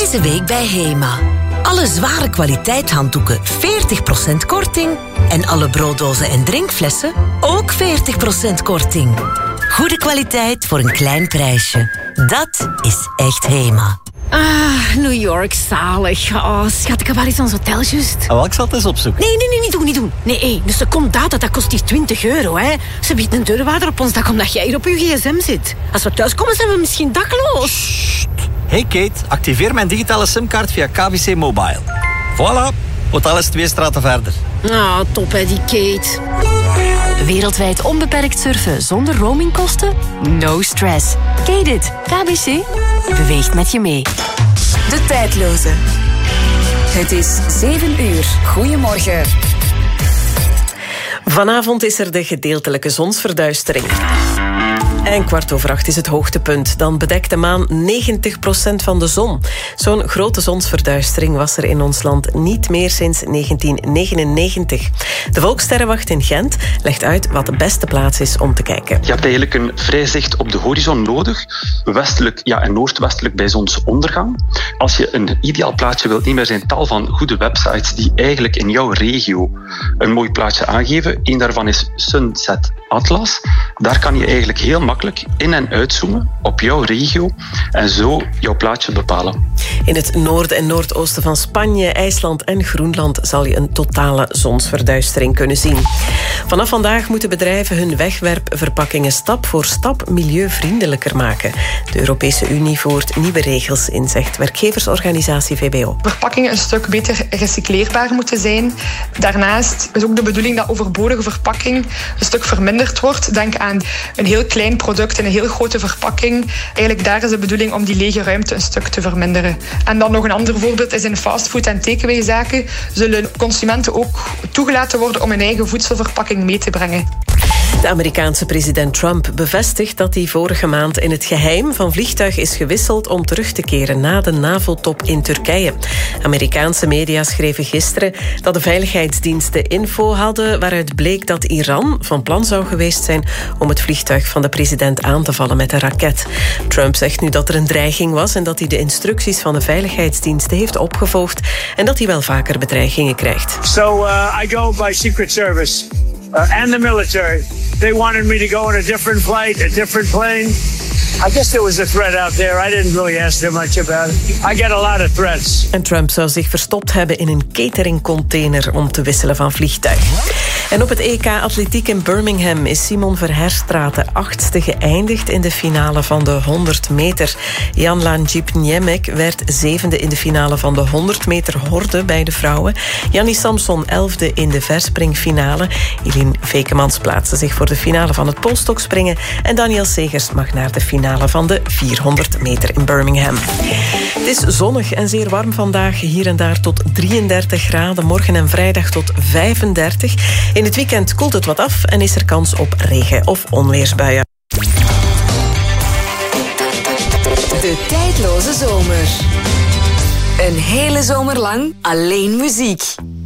Deze week bij HEMA. Alle zware kwaliteit handdoeken 40% korting. En alle brooddozen en drinkflessen ook 40% korting. Goede kwaliteit voor een klein prijsje. Dat is echt HEMA. Ah, New York, zalig. Oh, schat, ik heb wel eens ons hotel juist. Ik zal het eens opzoeken. Nee, niet doen. Nee, dus de secondaat, dat kost hier €20, hè. Ze biedt een deurwaarder op ons dak omdat jij hier op je gsm zit. Als we thuiskomen, zijn we misschien dakloos. Sst. Hey Kate, activeer mijn digitale simkaart via KBC Mobile. Voilà, hotel is 2 straten verder. Ah, top hè, die Kate. Wereldwijd onbeperkt surfen zonder roamingkosten? No stress. Kate it. KBC beweegt met je mee. De tijdloze. Het is 7 uur. Goedemorgen. Vanavond is er de gedeeltelijke zonsverduistering. En 7:15 is het hoogtepunt. Dan bedekt de maan 90% van de zon. Zo'n grote zonsverduistering was er in ons land niet meer sinds 1999. De Volkssterrenwacht in Gent legt uit wat de beste plaats is om te kijken. Je hebt eigenlijk een vrij zicht op de horizon nodig. Westelijk en noordwestelijk bij zonsondergang. Als je een ideaal plaatje wilt nemen, er zijn tal van goede websites die eigenlijk in jouw regio een mooi plaatje aangeven. Eén daarvan is Sunset Atlas. Daar kan je eigenlijk heel makkelijk in- en uitzoomen op jouw regio en zo jouw plaatje bepalen. In het noorden en noordoosten van Spanje, IJsland en Groenland zal je een totale zonsverduistering kunnen zien. Vanaf vandaag moeten bedrijven hun wegwerpverpakkingen stap voor stap milieuvriendelijker maken. De Europese Unie voert nieuwe regels in, zegt werkgeversorganisatie VBO. Verpakkingen een stuk beter recycleerbaar moeten zijn. Daarnaast is ook de bedoeling dat overbodige verpakking een stuk verminderd wordt. Denk aan een heel klein product in een heel grote verpakking. Eigenlijk daar is de bedoeling om die lege ruimte een stuk te verminderen. En dan nog een ander voorbeeld is in fastfood- en takeaway-zaken zullen consumenten ook toegelaten worden om hun eigen voedselverpakking mee te brengen. De Amerikaanse president Trump bevestigt dat hij vorige maand in het geheim van vliegtuig is gewisseld om terug te keren na de NAVO-top in Turkije. Amerikaanse media schreven gisteren dat de veiligheidsdiensten info hadden waaruit bleek dat Iran van plan zou geweest zijn om het vliegtuig van de president aan te vallen met een raket. Trump zegt nu dat er een dreiging was en dat hij de instructies van de veiligheidsdiensten heeft opgevolgd en dat hij wel vaker bedreigingen krijgt. So I go by Secret Service. And the military. They wanted me to go on a different flight, a different plane. I guess there was a threat out there. I didn't really ask them much about it. I get a lot of threats. En Trump zou zich verstopt hebben in een cateringcontainer om te wisselen van vliegtuig. En op het EK Atletiek in Birmingham is Simon Verherstraete 8e geëindigd in de finale van de 100 meter. Jan Lantjip-Niemek werd 7e in de finale van de 100 meter horde bij de vrouwen. Jannie Samson 11e in de verspringfinale. Eline Vekemans plaatste zich voor de finale van het polstokspringen. En Daniel Segers mag naar de finale van de 400 meter in Birmingham. Het is zonnig en zeer warm vandaag. Hier en daar tot 33 graden. Morgen en vrijdag tot 35. In het weekend koelt het wat af en is er kans op regen- of onweersbuien. De tijdloze zomer. Een hele zomer lang alleen muziek.